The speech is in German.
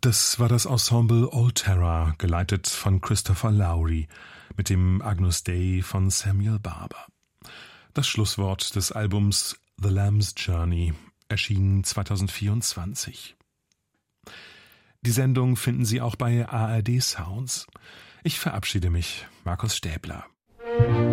Das war das Ensemble Old Terror, geleitet von Christopher Lowry, mit dem Agnus Dei von Samuel Barber. Das Schlusswort des Albums The Lamb's Journey erschien 2024. Die Sendung finden Sie auch bei ARD Sounds. Ich verabschiede mich, Markus Stäbler.